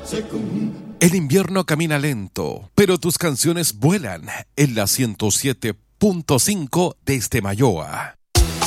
El invierno camina lento, pero tus canciones vuelan en la 107.5 desde Mayoa.